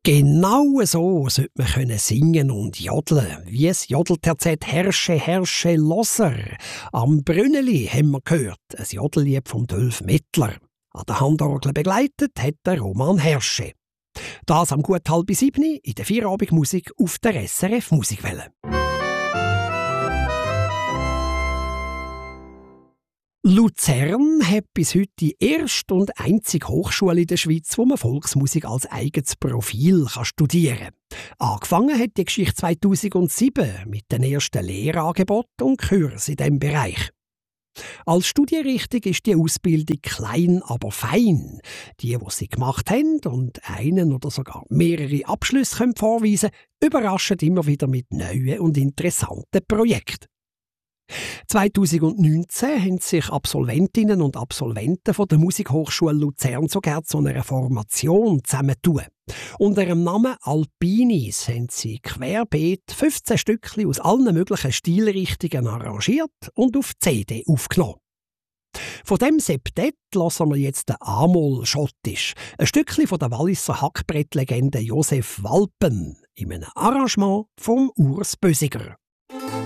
Genau so sollte man können singen und jodeln, wie es Jodelterzett «Herrsche, Herrsche, Loser». Am Brünneli haben wir gehört, ein Jodellied von Dolf Mittler. An der Handorgel begleitet hat der Roman Herrsche. Das am gut 6:30 in der Feierabendmusik auf der SRF Musikwelle. Luzern hat bis heute die erste und einzige Hochschule in der Schweiz, wo man Volksmusik als eigenes Profil studieren kann. Angefangen hat die Geschichte 2007 mit den ersten Lehrangeboten und Kursen in diesem Bereich. Als Studienrichtung ist die Ausbildung klein, aber fein. Die sie gemacht haben und einen oder sogar mehrere Abschlüsse vorweisen können, überraschen immer wieder mit neuen und interessanten Projekten. 2019 haben sich Absolventinnen und Absolventen von der Musikhochschule Luzern sogar zu einer Formation zusammentun. Unter dem Namen Alpinis haben sie querbeet 15 Stückchen aus allen möglichen Stilrichtungen arrangiert und auf CD aufgenommen. Von dem Septett hören wir jetzt den Amol Schottisch, ein Stückchen von der Walliser Hackbrettlegende Josef Walpen, in einem Arrangement von Urs Bösiger.